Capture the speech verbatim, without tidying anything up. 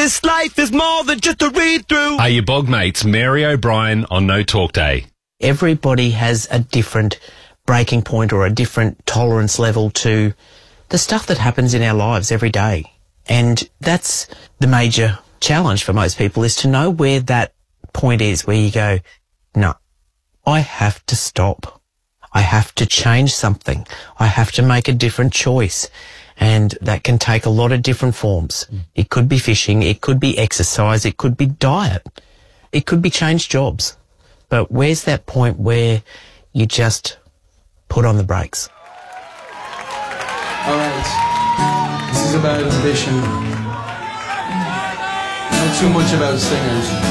This life is more than just a read-through. Are your bog mates Mary O'Brien on No Talk Day? Everybody has a different breaking point or a different tolerance level to the stuff that happens in our lives every day. And that's the major challenge for most people, is to know where that point is where you go, no, I have to stop. I have to change something. I have to make a different choice. And that can take a lot of different forms. It could be fishing, it could be exercise, it could be diet, it could be change jobs. But where's that point where you just put on the brakes? All right, this is about ambition, not too much about singers.